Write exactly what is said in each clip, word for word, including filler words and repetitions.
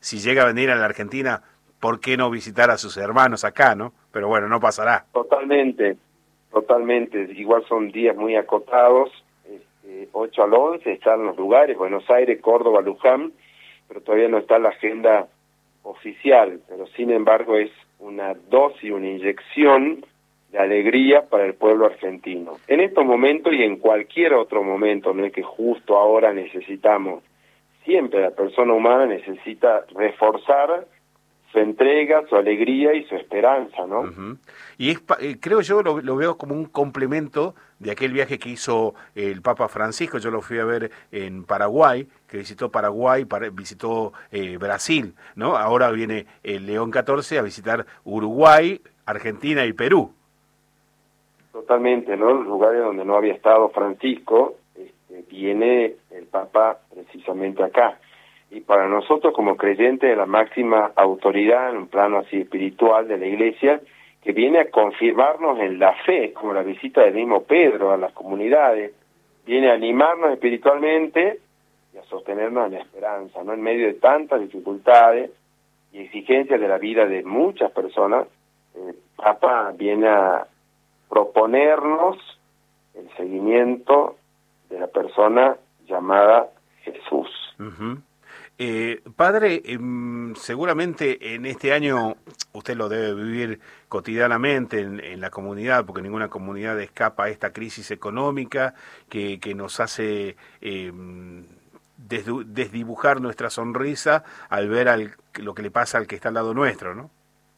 si llega a venir a la Argentina, ¿por qué no visitar a sus hermanos acá, no? Pero bueno, no pasará. Totalmente, totalmente. Igual son días muy acotados, este, ocho al once están los lugares, Buenos Aires, Córdoba, Luján, pero todavía no está la agenda oficial, pero sin embargo es una dosis, una inyección de alegría para el pueblo argentino. En estos momentos y en cualquier otro momento, no es que justo ahora necesitamos, siempre la persona humana necesita reforzar su entrega, su alegría y su esperanza, ¿no? Uh-huh. Y es, eh, creo yo, lo, lo veo como un complemento de aquel viaje que hizo el Papa Francisco. Yo lo fui a ver en Paraguay, que visitó Paraguay, para, visitó eh, Brasil, ¿no? Ahora viene el León catorce a visitar Uruguay, Argentina y Perú. Totalmente, ¿no? Los lugares donde no había estado Francisco, este, viene el Papa precisamente acá. Y para nosotros como creyentes de la máxima autoridad en un plano así espiritual de la Iglesia, que viene a confirmarnos en la fe, como la visita del mismo Pedro a las comunidades, viene a animarnos espiritualmente y a sostenernos en la esperanza, ¿no? En medio de tantas dificultades y exigencias de la vida de muchas personas, el Papa viene a proponernos el seguimiento de la persona llamada Jesús. Uh-huh. Eh, padre, eh, seguramente en este año usted lo debe vivir cotidianamente en, en la comunidad, porque ninguna comunidad escapa a esta crisis económica que, que nos hace eh, desdu- desdibujar nuestra sonrisa al ver al, lo que le pasa al que está al lado nuestro, ¿no?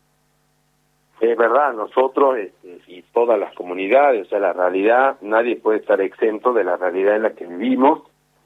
Es verdad, nosotros este, y todas las comunidades, o sea, la realidad, nadie puede estar exento de la realidad en la que vivimos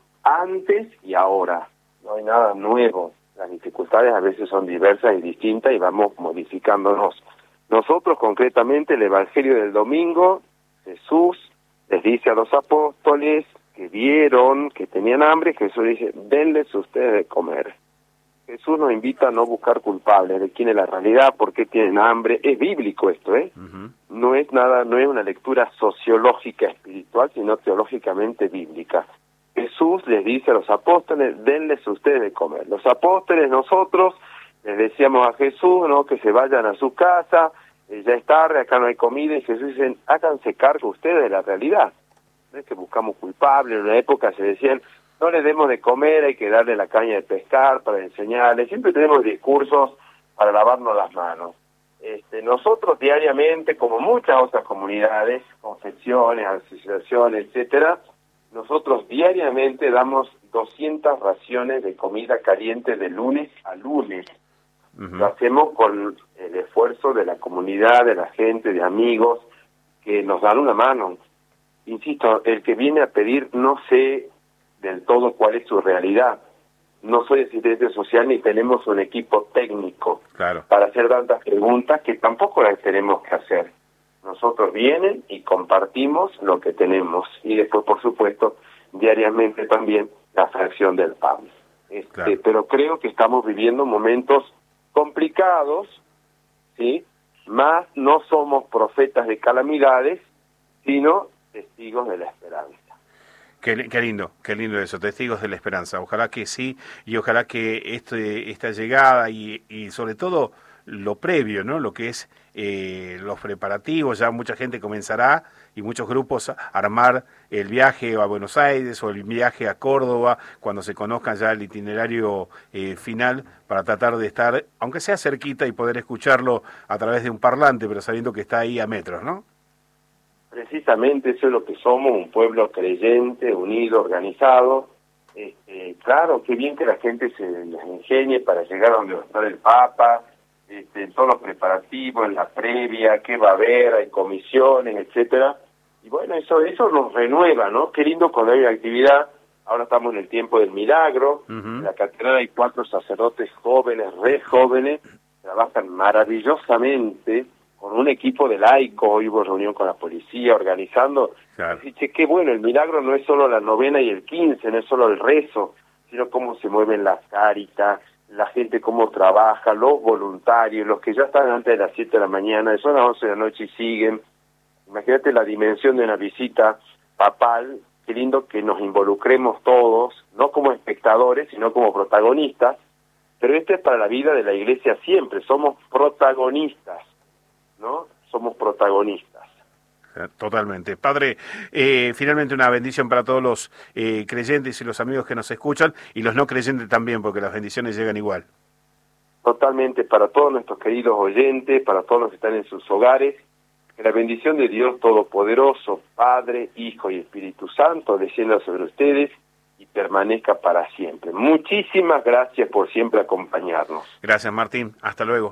antes y ahora. No hay nada nuevo. Las dificultades a veces son diversas y distintas y vamos modificándonos. Nosotros, concretamente, el Evangelio del domingo, Jesús les dice a los apóstoles que vieron que tenían hambre, Jesús dice, denles ustedes de comer. Jesús nos invita a no buscar culpables de quién es la realidad, por qué tienen hambre. Es bíblico esto, ¿eh? Uh-huh. No es nada, no es una lectura sociológica espiritual, sino teológicamente bíblica. Jesús les dice a los apóstoles, denles ustedes de comer. Los apóstoles, nosotros, les decíamos a Jesús, ¿no?, que se vayan a su casa, eh, ya es tarde, acá no hay comida, y Jesús dice, háganse cargo ustedes de la realidad. No es que buscamos culpables, en una época se decían, no les demos de comer, hay que darle la caña de pescar para enseñarles, siempre tenemos discursos para lavarnos las manos. Este, nosotros diariamente, como muchas otras comunidades, confesiones, asociaciones, etcétera, nosotros diariamente damos doscientas raciones de comida caliente de lunes a lunes. Uh-huh. Lo hacemos con el esfuerzo de la comunidad, de la gente, de amigos, que nos dan una mano. Insisto, el que viene a pedir no sé del todo cuál es su realidad. No soy asistente social ni tenemos un equipo técnico claro. para hacer tantas preguntas que tampoco las tenemos que hacer. Nosotros vienen y compartimos lo que tenemos y después, por supuesto, diariamente también la fracción del pan. Este, claro. Pero creo que estamos viviendo momentos complicados, ¿sí? Más no somos profetas de calamidades, sino testigos de la esperanza. Qué, qué lindo, qué lindo eso, testigos de la esperanza. Ojalá que sí, y ojalá que este, esta llegada y, y sobre todo lo previo, ¿no? Lo que es eh, los preparativos, ya mucha gente comenzará y muchos grupos a armar el viaje a Buenos Aires o el viaje a Córdoba cuando se conozcan ya el itinerario eh, final para tratar de estar, aunque sea cerquita y poder escucharlo a través de un parlante, pero sabiendo que está ahí a metros, ¿no? Precisamente eso es lo que somos, un pueblo creyente, unido, organizado. Este, claro, qué bien que la gente se les ingenie para llegar a donde va a estar el Papa, este, en todos los preparativos, en la previa, qué va a haber, hay comisiones, etcétera. Y bueno, eso eso nos renueva, ¿no? Qué lindo cuando hay actividad. Ahora estamos en el tiempo del milagro. Uh-huh. En la catedral hay cuatro sacerdotes jóvenes, re jóvenes, trabajan maravillosamente con un equipo de laicos. Hoy hubo reunión con la policía organizando. Claro. Así que qué bueno, el milagro no es solo la novena y el quince, no es solo el rezo, sino cómo se mueven las cáritas, la gente cómo trabaja, los voluntarios, los que ya están antes de las siete de la mañana, son las once de la noche y siguen. Imagínate la dimensión de una visita papal, qué lindo que nos involucremos todos, no como espectadores, sino como protagonistas, pero esto es para la vida de la iglesia siempre, somos protagonistas, ¿no? Somos protagonistas. Totalmente. Padre, eh, finalmente una bendición para todos los eh, creyentes y los amigos que nos escuchan, y los no creyentes también, porque las bendiciones llegan igual. Totalmente, para todos nuestros queridos oyentes, para todos los que están en sus hogares, que la bendición de Dios Todopoderoso, Padre, Hijo y Espíritu Santo, descienda sobre ustedes y permanezca para siempre. Muchísimas gracias por siempre acompañarnos. Gracias, Martín. Hasta luego.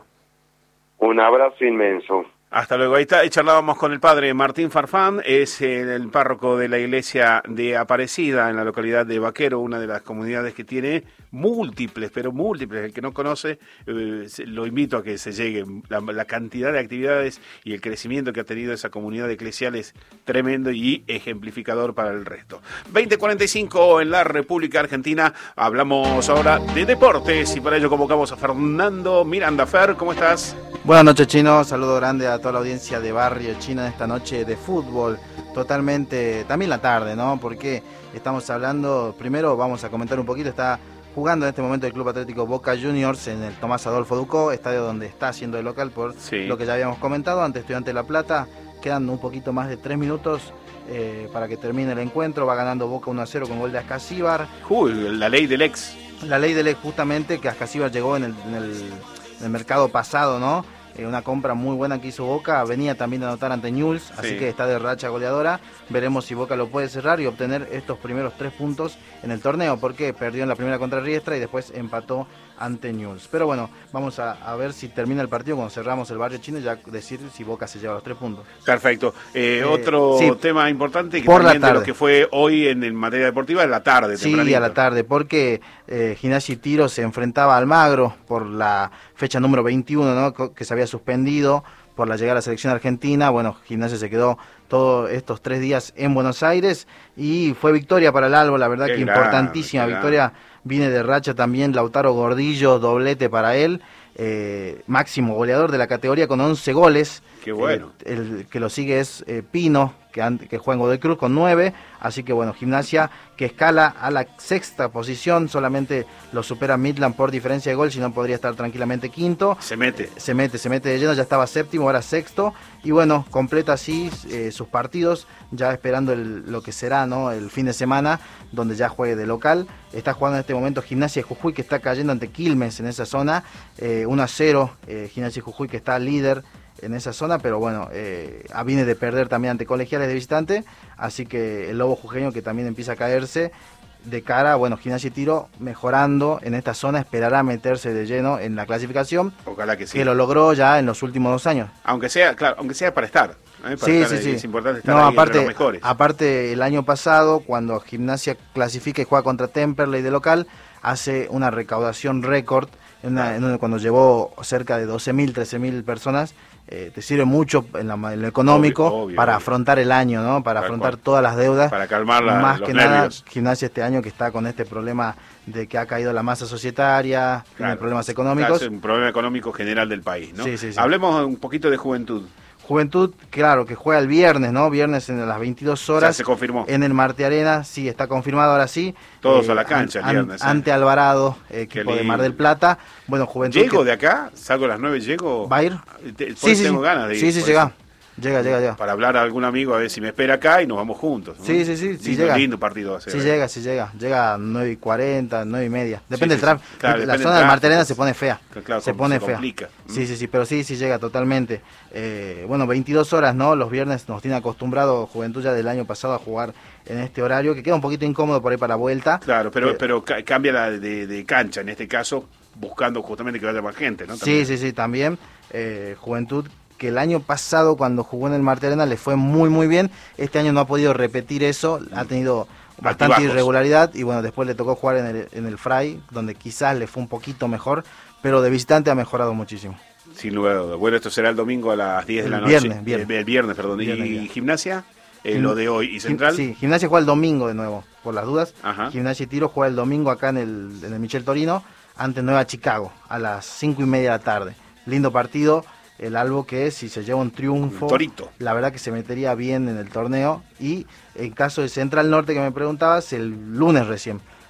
Un abrazo inmenso. Hasta luego. Ahí está, ahí charlábamos con el padre Martín Farfán, es el párroco de la iglesia de Aparecida en la localidad de Vaquero, una de las comunidades que tiene múltiples, pero múltiples. El que no conoce, eh, lo invito a que se llegue. La, la cantidad de actividades y el crecimiento que ha tenido esa comunidad eclesial es tremendo y ejemplificador para el resto. veinte cuarenta y cinco en la República Argentina. Hablamos ahora de deportes y para ello convocamos a Fernando Miranda. Fer, ¿cómo estás? Buenas noches, Chino. Saludo grande a toda la audiencia de Barrio Chino en esta noche de fútbol. Totalmente, también la tarde, ¿no? Porque estamos hablando, primero vamos a comentar un poquito, está jugando en este momento el Club Atlético Boca Juniors en el Tomás Adolfo Ducó, estadio donde está haciendo el local, por sí. Lo que ya habíamos comentado, ante Estudiantes de La Plata. Quedan un poquito más de tres minutos eh, para que termine el encuentro. Va ganando Boca uno a cero con gol de Ascasíbar. Uy, la ley del ex. La ley del ex, justamente, que Ascasíbar llegó en el, en el, en el mercado pasado, ¿no? Eh, una compra muy buena que hizo Boca, venía también de anotar ante Newell's, sí. Así que está de racha goleadora. Veremos si Boca lo puede cerrar y obtener estos primeros tres puntos en el torneo, porque perdió en la primera contra Riestra y después empató ante Newell's. Pero bueno, vamos a, a ver si termina el partido cuando cerramos el Barrio Chino, ya decir si Boca se lleva los tres puntos. Perfecto. Eh, eh, otro sí, tema importante que por también la tarde. De lo que fue hoy en, en materia deportiva es la tarde. Sí, tempranito. A la tarde, porque eh, Gimnasia y Tiro se enfrentaba a Almagro por la fecha número veintiuno, ¿no? Que se había suspendido por la llegada a la selección argentina. Bueno, Gimnasia se quedó todos estos tres días en Buenos Aires y fue victoria para el Albo, la verdad qué que grave, importantísima victoria. Viene de racha también Lautaro Gordillo, doblete para él, eh, máximo goleador de la categoría con once goles. Qué bueno. Eh, el que lo sigue es eh, Pino, que, que juega en Godoy Cruz con nueve, así que bueno, Gimnasia que escala a la sexta posición, solamente lo supera Midland por diferencia de gol, si no podría estar tranquilamente quinto. Se mete. Se mete, se mete de lleno, ya estaba séptimo, ahora sexto, y bueno, completa así eh, sus partidos, ya esperando el, lo que será, ¿no? El fin de semana, donde ya juegue de local. Está jugando en este momento Gimnasia de Jujuy, que está cayendo ante Quilmes en esa zona, eh, uno a cero, eh, Gimnasia de Jujuy que está líder en esa zona, pero bueno, eh, viene de perder también ante Colegiales de visitante, así que el Lobo Jujeño que también empieza a caerse de cara, bueno, Gimnasia y Tiro mejorando en esta zona, esperará meterse de lleno en la clasificación. Ojalá que sí. Que lo logró ya en los últimos dos años. Aunque sea, claro, aunque sea para estar. ¿eh? Para sí, estar sí, ahí, sí. Es importante estar no, ahí aparte, entre los mejores. Aparte, el año pasado, cuando Gimnasia clasifica y juega contra Temperley de local, hace una recaudación récord, en una, en una, cuando llevó cerca de doce mil, trece mil personas. Eh, te sirve mucho en, la, en lo económico, obvio, obvio, para obvio. afrontar el año, ¿no? Para Tal afrontar cual. todas las deudas. Para calmar la, Más los que nervios. nada, Gimnasia este año que está con este problema de que ha caído la masa societaria, claro. Tiene problemas económicos. Es un problema económico general del país, ¿no? Sí, sí, sí. Hablemos un poquito de Juventud. Juventud, claro, que juega el viernes, ¿no? Viernes en las veintidós horas. O sea, se confirmó. En el Marte Arena, sí, está confirmado ahora sí. Todos eh, a la cancha an, el viernes. An, ante Alvarado, equipo de Mar del Plata. Bueno, Juventud. ¿Llego que... de acá? ¿Salgo a las nueve? ¿Llego? ¿Va a ir? Por sí, sí, tengo sí. ganas de ir. Sí, sí, llega. Llega, llega, llega. Para hablar a algún amigo a ver si me espera acá y nos vamos juntos, ¿no? Sí, sí, sí. sí lindo, llega. lindo partido va a ser. Sí, ¿eh? llega, sí llega. Llega a nueve y cuarenta, nueve y media. Depende sí, del tráfico. Sí, claro, la depende zona del Marte Arena se pone fea. Claro, se pone se fea. Complica. Sí, sí, sí, pero sí, sí llega totalmente. Eh, bueno, veintidós horas, ¿no? Los viernes nos tiene acostumbrado Juventud ya del año pasado a jugar en este horario, que queda un poquito incómodo por ahí para la vuelta. Claro, pero, eh, pero cambia la de, de cancha, en este caso, buscando justamente que vaya más gente, ¿no? También. Sí, sí, sí, también. Eh, Juventud que el año pasado cuando jugó en el Marte Arena le fue muy muy bien, este año no ha podido repetir eso, ha tenido bastante Altibajos. irregularidad y bueno, después le tocó jugar en el, en el Fray, donde quizás le fue un poquito mejor, pero de visitante ha mejorado muchísimo. Sin lugar a dudas. Bueno, esto será el domingo a las diez de la noche. Viernes, viernes. El, el viernes, perdón. Viernes, ¿Y viernes. Gimnasia? Eh, lo de hoy. ¿Y Central? Sí, Gimnasia juega el domingo de nuevo, por las dudas. Ajá. Gimnasia y Tiro juega el domingo acá en el, en el Michel Torino, ante Nueva Chicago, a las cinco y media de la tarde. Lindo partido. El Albo que si se lleva un triunfo, Torito. La verdad que se metería bien en el torneo. Y en caso de Central Norte que me preguntabas, el lunes recién,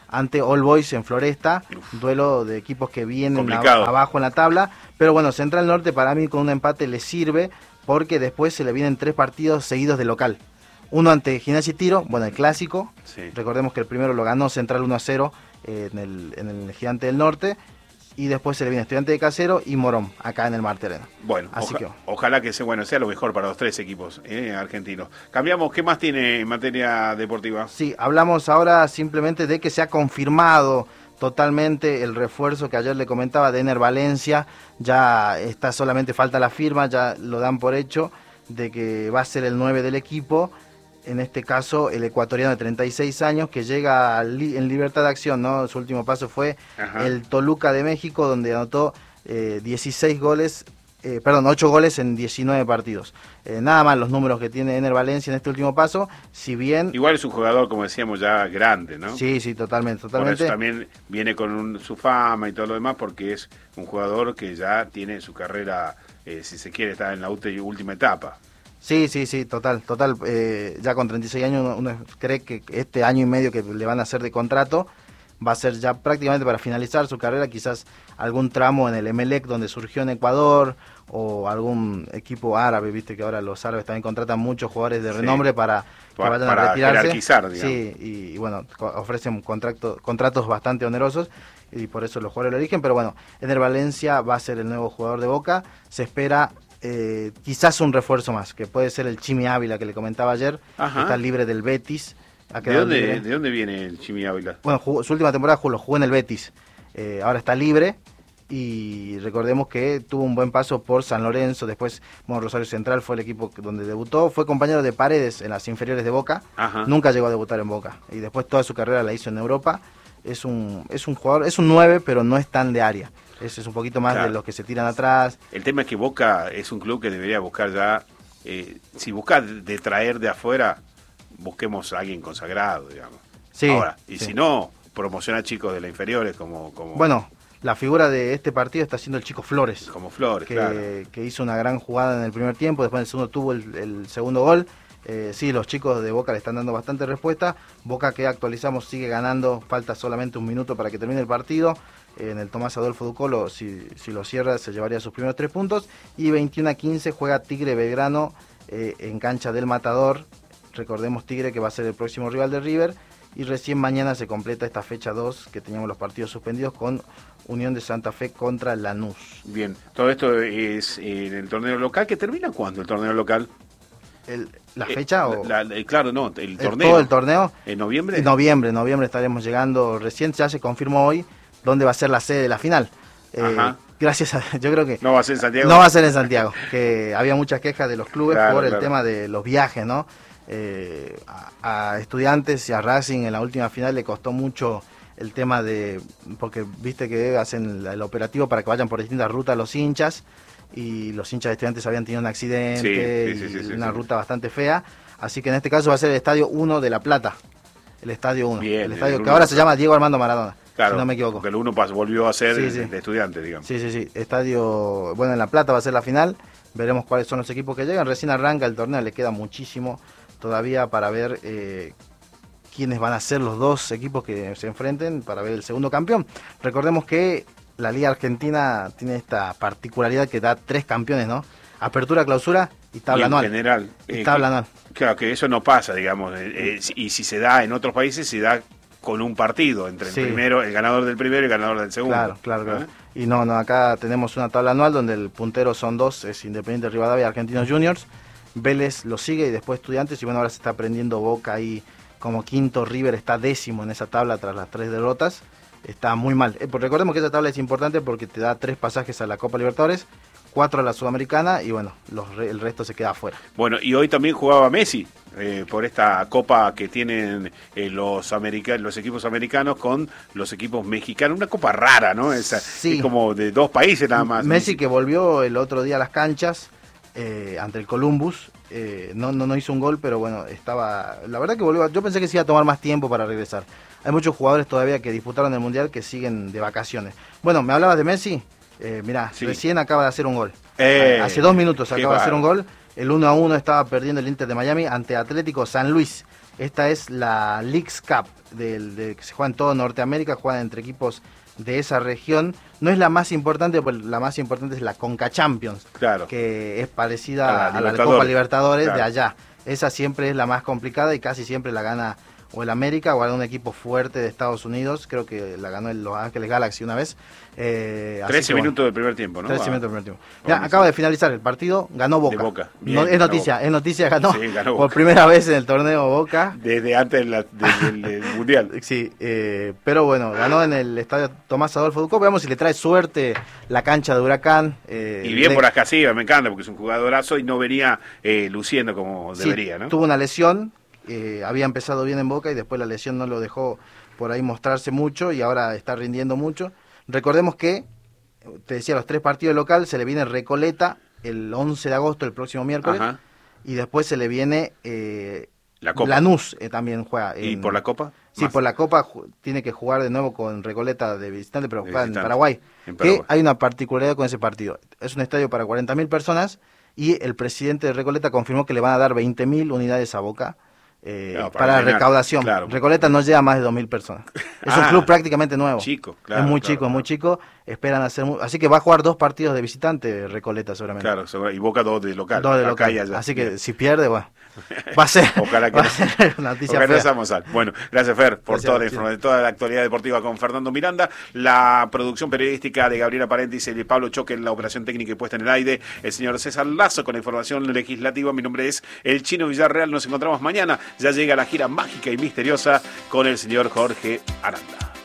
ante All Boys en Floresta, Uf. duelo de equipos que vienen a, abajo en la tabla, pero bueno, Central Norte para mí con un empate le sirve, porque después se le vienen tres partidos seguidos de local. Uno ante Gimnasia y Tiro, bueno, el clásico, sí. Recordemos que el primero lo ganó Central uno a cero eh, en, el, en el Gigante del Norte, y después se le viene Estudiante de Casero y Morón, acá en el Marte Arena. Bueno, Así oja, que, ojalá que sea, bueno, sea lo mejor para los tres equipos eh, argentinos. Cambiamos, ¿qué más tiene en materia deportiva? Sí, hablamos ahora simplemente de que se ha confirmado totalmente el refuerzo que ayer le comentaba de Ener Valencia, ya está, solamente falta la firma, ya lo dan por hecho, de que va a ser el nueve del equipo, en este caso el ecuatoriano de treinta y seis años, que llega en libertad de acción, ¿no? Su último paso fue Ajá. el Toluca de México, donde anotó eh, dieciséis goles, eh, perdón, ocho goles en diecinueve partidos. Eh, nada más los números que tiene Ener Valencia en este último paso, si bien... Igual es un jugador, como decíamos, ya grande, ¿no? Sí, sí, totalmente, totalmente. Por eso también viene con un, su fama y todo lo demás, porque es un jugador que ya tiene su carrera, eh, si se quiere, está en la última etapa. Sí, sí, sí, total, total. Eh, ya con treinta y seis años uno, uno cree que este año y medio que le van a hacer de contrato va a ser ya prácticamente para finalizar su carrera, quizás algún tramo en el Emelec donde surgió en Ecuador o algún equipo árabe, viste que ahora los árabes también contratan muchos jugadores de renombre sí, para que para, vayan para a retirarse. Jerarquizar, digamos. Sí, y, y bueno, ofrecen contrato, contratos bastante onerosos y por eso los jugadores lo eligen, pero bueno, Ener Valencia va a ser el nuevo jugador de Boca, se espera... Eh, quizás un refuerzo más, que puede ser el Chimi Ávila que le comentaba ayer, que está libre del Betis. ¿De dónde, ¿De dónde viene el Chimi Ávila? Bueno, jugó, su última temporada jugó, jugó en el Betis, eh, ahora está libre y recordemos que tuvo un buen paso por San Lorenzo, después bueno, Rosario Central fue el equipo donde debutó, fue compañero de Paredes en las inferiores de Boca, Ajá. nunca llegó a debutar en Boca y después toda su carrera la hizo en Europa. Es un, es un jugador, es un nueve, pero no es tan de área. Ese es un poquito más claro. de los que se tiran atrás. El tema es que Boca es un club que debería buscar ya, eh, si busca de traer de afuera, busquemos a alguien consagrado, digamos. Sí, Ahora, y sí. si no, promociona chicos de las inferiores como, como... Bueno, la figura de este partido está siendo el chico Flores. Como Flores, que, claro. Que hizo una gran jugada en el primer tiempo, después en el segundo tuvo el, el segundo gol. Eh, sí, los chicos de Boca le están dando bastante respuesta. Boca, que actualizamos, sigue ganando, falta solamente un minuto para que termine el partido. Eh, en el Tomás Adolfo Ducolo, si, si lo cierra, se llevaría sus primeros tres puntos. Y veintiuno a quince juega Tigre Belgrano eh, en cancha del Matador. Recordemos Tigre que va a ser el próximo rival de River. Y recién mañana se completa esta fecha dos, que teníamos los partidos suspendidos, con Unión de Santa Fe contra Lanús. Bien, todo esto es en el torneo local. ¿Que termina cuándo el torneo local? El, ¿La fecha? Eh, o la, la, claro, no, el, el torneo. ¿Todo el torneo? ¿En noviembre? En noviembre, noviembre estaremos llegando. Recién ya se confirmó hoy dónde va a ser la sede de la final. Eh, gracias a... Yo creo que... ¿No va a ser en Santiago? No va a ser en Santiago, que había muchas quejas de los clubes claro, por el claro. tema de los viajes, ¿no? Eh, a, a Estudiantes y a Racing en la última final le costó mucho el tema de... Porque viste que hacen el operativo para que vayan por distintas rutas los hinchas, y los hinchas de Estudiantes habían tenido un accidente, sí, sí, sí, y sí, una sí, ruta sí. bastante fea, así que en este caso va a ser el Estadio uno de La Plata, el Estadio uno, Bien, el estadio el que ahora se llama Diego Armando Maradona, claro, si no me equivoco. Porque el uno volvió a ser sí, sí. de Estudiantes, digamos. Sí, sí, sí, Estadio, bueno, en La Plata va a ser la final, veremos cuáles son los equipos que llegan, recién arranca el torneo, le queda muchísimo todavía para ver eh, quiénes van a ser los dos equipos que se enfrenten para ver el segundo campeón. Recordemos que la Liga Argentina tiene esta particularidad que da tres campeones, ¿no? Apertura, clausura y tabla y en anual. general. Y eh, tabla que, anual. Claro, que eso no pasa, digamos. Eh, eh, y si se da en otros países, se da con un partido entre sí. el primero, el ganador del primero y el ganador del segundo. Claro, claro, claro. ¿Eh? Y no, no, acá tenemos una tabla anual donde el puntero son dos, es Independiente Rivadavia y Argentinos Juniors. Vélez lo sigue y después Estudiantes, y bueno, ahora se está prendiendo Boca ahí como quinto. River está décimo en esa tabla tras las tres derrotas. Está muy mal. Eh, pues recordemos que esa tabla es importante porque te da tres pasajes a la Copa Libertadores, cuatro a la Sudamericana y bueno, los, el resto se queda afuera. Bueno, y hoy también jugaba Messi eh, por esta copa que tienen eh, los americanos, los equipos americanos con los equipos mexicanos. Una copa rara, ¿no? Esa, sí. Es como de dos países nada más. Messi, Messi. que volvió el otro día a las canchas eh, ante el Columbus. Eh, no, no, no hizo un gol, pero bueno, estaba... La verdad que volvió... Yo pensé que se iba a tomar más tiempo para regresar. Hay muchos jugadores todavía que disputaron el Mundial que siguen de vacaciones. Bueno, ¿me hablabas de Messi? Eh, mirá, sí. recién acaba de hacer un gol. Eh, Hace dos minutos acaba de hacer un gol. El uno a uno estaba perdiendo el Inter de Miami ante Atlético San Luis. Esta es la Leagues Cup, del, de, que se juega en toda Norteamérica, juegan entre equipos de esa región. No es la más importante, porque la más importante es la Conca Champions, claro, que es parecida a la, a la, a la Copa Libertadores, claro, de allá. Esa siempre es la más complicada y casi siempre la gana o el América o algún equipo fuerte de Estados Unidos. Creo que la ganó el Los Ángeles Galaxy una vez. Eh, trece bueno, minutos del primer tiempo, ¿no? trece minutos del primer tiempo. Ya, acaba de finalizar el partido, ganó Boca. De Boca. Bien, no, es noticia, Boca. es noticia, ganó, sí, ganó por Boca. primera vez en el torneo Boca. Desde antes de la, de, de, del Mundial. Sí, eh, pero bueno, ganó en el estadio Tomás Adolfo Ducó. Veamos si le trae suerte la cancha de Huracán. Eh, y bien le... por Ascasíbal, me encanta, porque es un jugadorazo y no venía eh, luciendo como sí, debería, ¿no? Tuvo una lesión. Eh, había empezado bien en Boca y después la lesión no lo dejó por ahí mostrarse mucho y ahora está rindiendo mucho. Recordemos que, te decía, los tres partidos local, se le viene Recoleta el once de agosto, el próximo miércoles. Ajá. Y después se le viene eh, la Copa. Lanús, eh, también juega. En... ¿Y por la Copa? Sí, Más. por la Copa tiene que jugar de nuevo con Recoleta de visitante, pero de juega visitante. en Paraguay. En Paraguay. Que hay una particularidad con ese partido. Es un estadio para cuarenta mil personas y el presidente de Recoleta confirmó que le van a dar veinte mil unidades a Boca. Eh, claro, para, para la recaudación. Claro. Recoleta no llega a más de dos mil personas. Es ah, un club prácticamente nuevo. Chico, claro. Es muy claro, chico, claro. es muy chico. Esperan hacer muy... Así que va a jugar dos partidos de visitante Recoleta seguramente. Claro, y Boca dos de local. Dos de acá local. Y allá. Así que bien. si pierde, bueno, va a ser, Ojalá que va no. a ser una noticia Ojalá fea. no seamos al. Bueno, gracias Fer por Gracias, toda la sí. información, toda la actualidad deportiva con Fernando Miranda, la producción periodística de Gabriela Parentis y de Pablo Choque en la operación técnica y puesta en el aire, el señor César Lazo con la información legislativa. Mi nombre es El Chino Villarreal, nos encontramos mañana, ya llega la gira mágica y misteriosa con el señor Jorge Aranda.